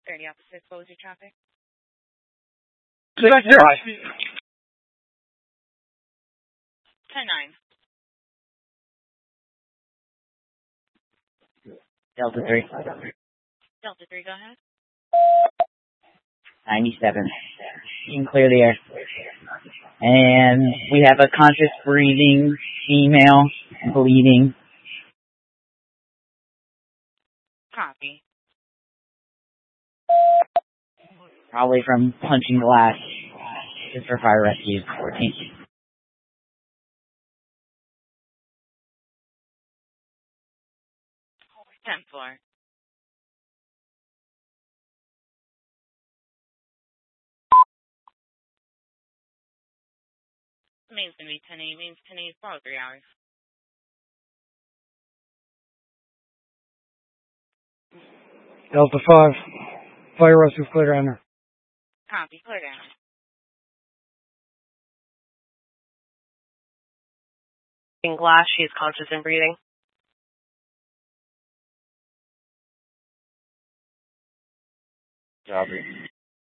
30 opposite, what was your traffic? 6-0. 10-9. Delta 3. Delta 3, go ahead. 97. You can clear the air. And we have a conscious breathing female bleeding. Copy. Probably from punching glass. Just for fire rescue. 14. Ten four. Main's going to be 10-8. Main's 10-8 for 3 hours. Delta 5. Fire rescue clear down there. Copy. Clear down. In glass, she is conscious and breathing. Copy.